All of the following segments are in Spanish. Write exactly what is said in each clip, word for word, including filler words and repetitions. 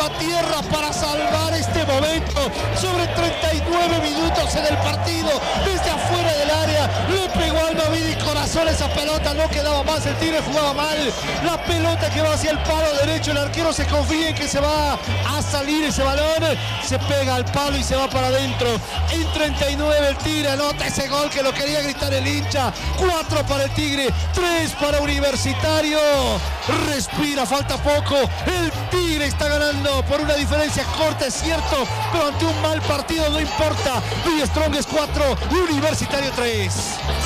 Salvatierra para salvar este momento. Sobre treinta y nueve minutos en el partido, desde afuera del área, le pegó al Navid y corazón esa pelota, no quedaba más, el Tigre jugaba mal. La pelota que va hacia el palo derecho, el arquero se confía en que se va a salir ese balón, se pega al palo y se va para adentro. En treinta y nueve el Tigre anota ese gol que lo quería gritar el hincha. Cuatro para el Tigre, tres para Universitario. Respira, falta poco. El Tigre está ganando por una diferencia corta, es cierto, pero ante un mal partido no importa. Die Strongest cuatro, Universitario tres.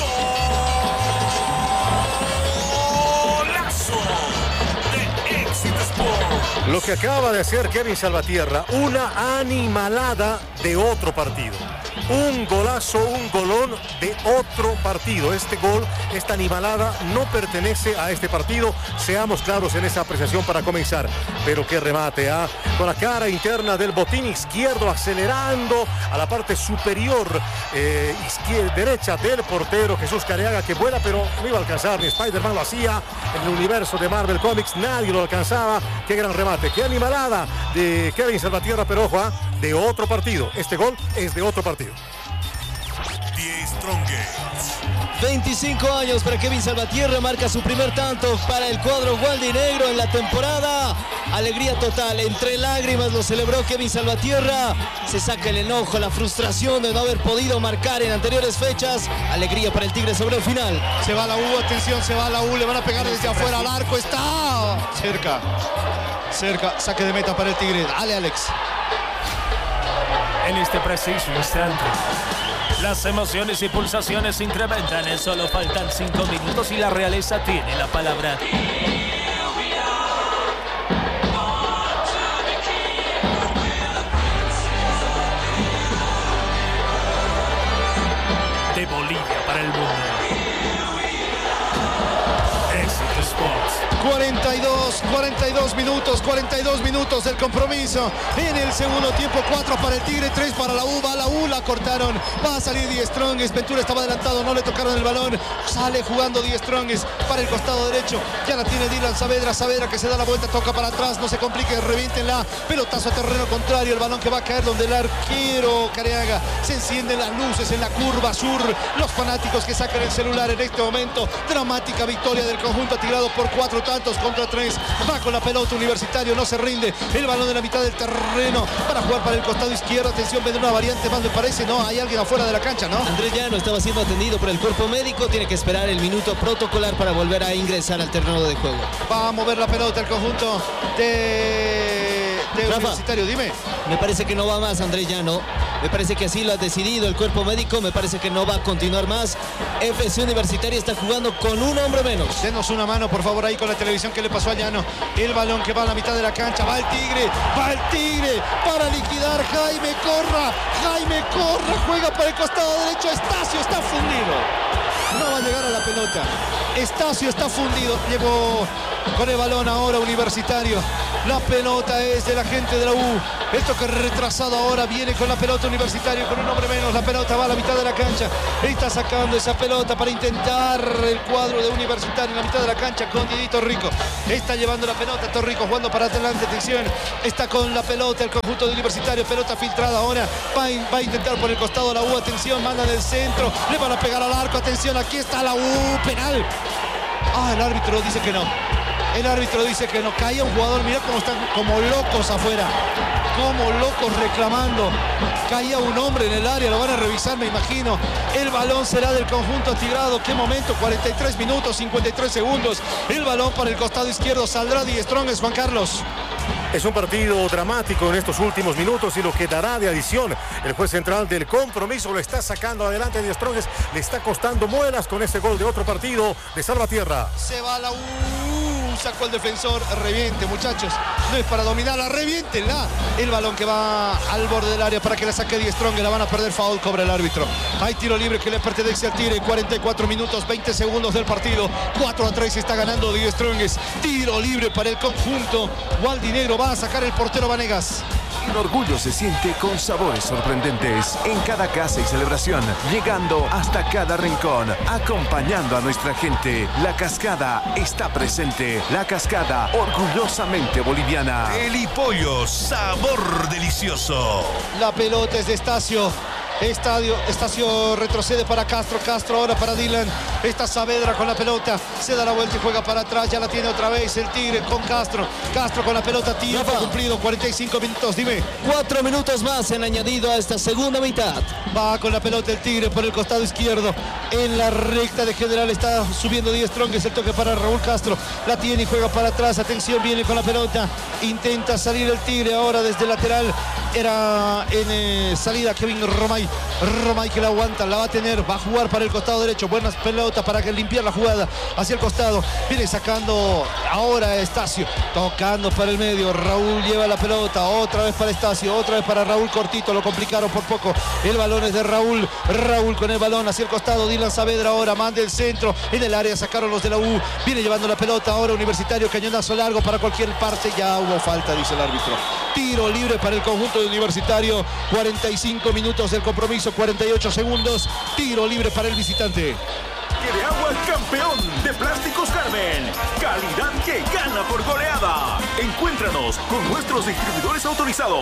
Golazo de Éxito Sport. Lo que acaba de hacer Kevin Salvatierra, una animalada de otro partido. Un golazo, un golón de otro partido. Este gol, esta animalada no pertenece a este partido. Seamos claros en esa apreciación para comenzar. Pero qué remate, ¿ah? Con la cara interna del botín izquierdo, acelerando a la parte superior eh, izquierda, derecha del portero Jesús Careaga, que vuela, pero no iba a alcanzar. Ni Spider-Man lo hacía en el universo de Marvel Comics. Nadie lo alcanzaba. Qué gran remate, qué animalada de Kevin Salvatierra, pero ojo, ¿ah? De otro partido. Este gol es de otro partido. Die Strongest. veinticinco años para Kevin Salvatierra, marca su primer tanto para el cuadro gualdinegro en la temporada. Alegría total, entre lágrimas lo celebró Kevin Salvatierra. Se saca el enojo, la frustración de no haber podido marcar en anteriores fechas. Alegría para el Tigre sobre el final. Se va la U, atención, se va la U, le van a pegar desde afuera al arco, está cerca, cerca, saque de meta para el Tigre. Dale, Alex. En este preciso instante, las emociones y pulsaciones se incrementan. Solo faltan cinco minutos y la realeza tiene la palabra. De Bolivia para el mundo. Éxito Sports. cuarenta y dos, cuarenta y dos minutos, cuarenta y dos minutos del compromiso. En el segundo tiempo, cuatro para el Tigre, tres para la U. Va la U, la cortaron. Va a salir Die Strongest. Ventura estaba adelantado, no le tocaron el balón. Sale jugando Die Strongest para el costado derecho. Ya la tiene Dylan Saavedra. Saavedra que se da la vuelta, toca para atrás. No se complique, reviéntenla. Pelotazo a terreno contrario. El balón que va a caer donde el arquero Careaga. Se encienden las luces en la curva sur. Los fanáticos que sacan el celular en este momento. Dramática victoria del conjunto atigrado por cuatro tantos contra tres. Va con la pelota Universitario, no se rinde. El balón en la mitad del terreno para jugar para el costado izquierdo. Atención, vendrá una variante más, me parece. No, hay alguien afuera de la cancha, ¿no? Andrés Llano estaba siendo atendido por el cuerpo médico. Tiene que esperar el minuto protocolar para volver a ingresar al terreno de juego. Va a mover la pelota el conjunto de, de Universitario. Dime. Me parece que no va más Andrés Llano. Me parece que así lo ha decidido el cuerpo médico. Me parece que no va a continuar más. F C Universitario está jugando con un hombre menos. Denos una mano, por favor, ahí con la televisión. ¿Qué le pasó a Llano? El balón que va a la mitad de la cancha. Va el Tigre. Va el Tigre para liquidar. Jaime Corra. Jaime Corra juega para el costado derecho. Estacio está fundido. No va a llegar a la pelota. Estacio está fundido. Llegó con el balón ahora Universitario. La pelota es de la gente de la U. El toque retrasado ahora viene con la pelota Universitario con un hombre menos. La pelota va a la mitad de la cancha. Está sacando esa pelota para intentar el cuadro de Universitario en la mitad de la cancha con Didito Rico. Está llevando la pelota Torrico jugando para adelante. Atención. Está con la pelota el conjunto de Universitario. Pelota filtrada ahora. Va a, va a intentar por el costado la U. Atención. Manda del centro. Le van a pegar al arco. Atención. Aquí está la U. Penal. Ah, el árbitro dice que no. El árbitro dice que no. Caía un jugador. Mirá cómo están como locos afuera. Como locos reclamando. Caía un hombre en el área. Lo van a revisar, me imagino. El balón será del conjunto atigrado. Qué momento. cuarenta y tres minutos, cincuenta y tres segundos. El balón para el costado izquierdo. Saldrá Die Strongest, Juan Carlos. Es un partido dramático en estos últimos minutos y lo que dará de adición el juez central del compromiso. Lo está sacando adelante Die Strongest. Le está costando muelas con ese gol de otro partido de Salvatierra. Se va la U. Sacó el defensor. Reviente, muchachos. No es para dominarla. Reviéntenla. El balón que va al borde del área para que la saque Die Strongest. La van a perder. Foul. Cobra el árbitro. Hay tiro libre que le pertenece al Tigre. cuarenta y cuatro minutos, veinte segundos del partido. cuatro a tres está ganando Die Strongest. Tiro libre para el conjunto gualdinegro. Va a sacar el portero Vanegas. Sin orgullo se siente con sabores sorprendentes en cada casa y celebración, llegando hasta cada rincón, acompañando a nuestra gente. La Cascada está presente. La Cascada, orgullosamente boliviana. El Hipollo, sabor delicioso. La pelota es de Estacio. Estadio, Estacio retrocede para Castro, Castro ahora para Dylan. Está Saavedra con la pelota, se da la vuelta y juega para atrás, ya la tiene otra vez el Tigre con Castro. Castro con la pelota, tiempo cumplido, cuarenta y cinco minutos, dime. Cuatro minutos más en añadido a esta segunda mitad. Va con la pelota el Tigre por el costado izquierdo. En la recta de general está subiendo Die Strongest, el toque para Raúl Castro. La tiene y juega para atrás, atención, viene con la pelota. Intenta salir el Tigre ahora desde el lateral. Era en eh, salida Kevin Romay. Romay que la aguanta, la va a tener, va a jugar para el costado derecho. Buenas pelotas para que limpiar la jugada hacia el costado. Viene sacando ahora Estacio, tocando para el medio. Raúl lleva la pelota, otra vez para Estacio, otra vez para Raúl cortito, lo complicaron por poco. El balón es de Raúl, Raúl con el balón hacia el costado. Dylan Saavedra ahora manda el centro en el área, sacaron los de la U. Viene llevando la pelota ahora Universitario, cañonazo largo para cualquier parte. Ya hubo falta, dice el árbitro. Tiro libre para el conjunto de Universitario. cuarenta y cinco minutos del compromiso, cuarenta y ocho segundos. Tiro libre para el visitante. De agua campeón de Plásticos Carmen. Calidad que gana por goleada. Encuéntranos con nuestros distribuidores autorizados.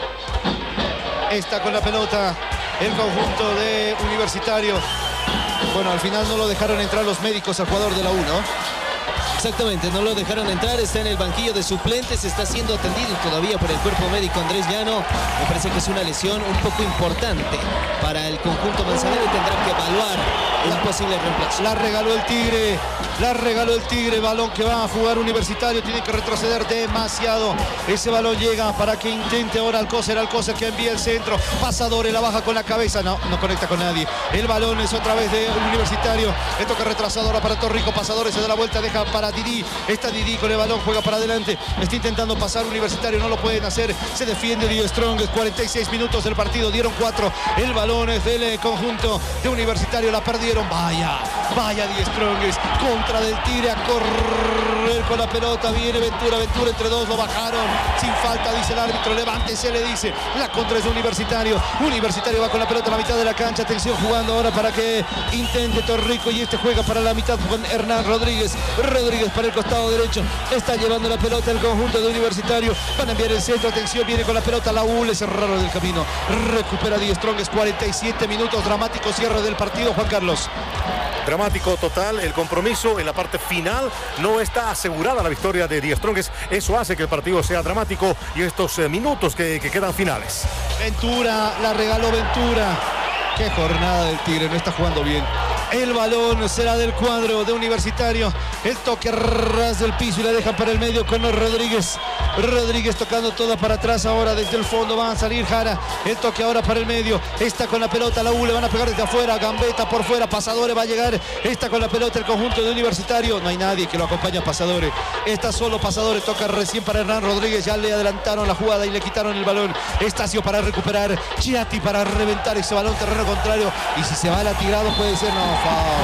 Está con la pelota el conjunto de Universitario. Bueno, al final no lo dejaron entrar los médicos al jugador de la U, ¿no? Exactamente, no lo dejaron entrar, está en el banquillo de suplentes, está siendo atendido todavía por el cuerpo médico Andrés Llano. Me parece que es una lesión un poco importante para el conjunto manzanero y tendrá que evaluar un posible reemplazo. La regaló el Tigre, la regaló el Tigre, balón que va a jugar Universitario, tiene que retroceder demasiado. Ese balón llega para que intente ahora Alcócer, Alcócer que envía el centro, Pasadores la baja con la cabeza, no, no conecta con nadie. El balón es otra vez de Universitario, le toca retrasado ahora para Torrico, Pasadores se da la vuelta, deja para Didi, está Didi con el balón, juega para adelante, está intentando pasar Universitario, no lo pueden hacer, se defiende Die Strongest, cuarenta y seis minutos del partido, dieron cuatro, el balón es del conjunto de Universitario, la perdieron, vaya, vaya Die Strongest, contra del Tigre, a correr con la pelota, viene Ventura, Ventura entre dos, lo bajaron, sin falta, dice el árbitro, levántese, le dice, la contra es de Universitario, Universitario va con la pelota a la mitad de la cancha, atención jugando ahora para que intente Torrico y este juega para la mitad con Hernán Rodríguez, Rodríguez para el costado derecho, está llevando la pelota el conjunto de Universitario, van a enviar el centro, atención, viene con la pelota la U, le cerraron el camino, recupera Die Strongest, cuarenta y siete minutos, dramático cierre del partido, Juan Carlos. Dramático total el compromiso en la parte final, no está asegurada la victoria de Die Strongest, eso hace que el partido sea dramático y estos eh, minutos que, que quedan finales. Ventura, la regaló Ventura, qué jornada del Tigre, no está jugando bien. El balón será del cuadro de Universitario. El toque ras del piso y la dejan para el medio con Rodríguez. Rodríguez tocando toda para atrás ahora desde el fondo. Va a salir Jara. El toque ahora para el medio. Está con la pelota la U. Le van a pegar desde afuera. Gambetta por fuera. Pasadores va a llegar. Está con la pelota el conjunto de Universitario. No hay nadie que lo acompañe a Pasadores. Está solo Pasadores. Toca recién para Hernán Rodríguez. Ya le adelantaron la jugada y le quitaron el balón. Estacio para recuperar. Chiatti para reventar ese balón terreno contrario. Y si se va latigado puede ser no.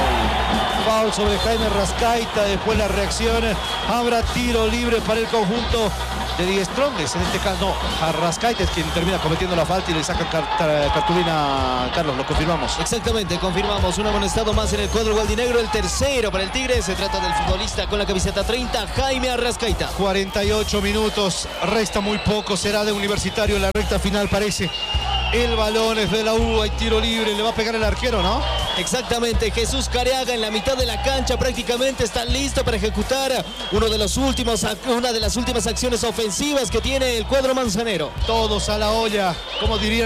Foul. Foul sobre Jaime Rascaita. Después la reacción. Habrá tiro libre para el conjunto de Die Strongest. En este caso, no. A Rascaita es quien termina cometiendo la falta y le saca cartulina a Carlos. Lo confirmamos. Exactamente, confirmamos. Un amonestado más en el cuadro gualdinegro. El tercero para el Tigre. Se trata del futbolista con la camiseta treinta, Jaime Arrascaita. cuarenta y ocho minutos. Resta muy poco. Será de Universitario en la recta final, parece. El balón es de la U, hay tiro libre, le va a pegar el arquero, ¿no? Exactamente, Jesús Careaga en la mitad de la cancha prácticamente está listo para ejecutar uno de los últimos, una de las últimas acciones ofensivas que tiene el cuadro manzanero. Todos a la olla, como diría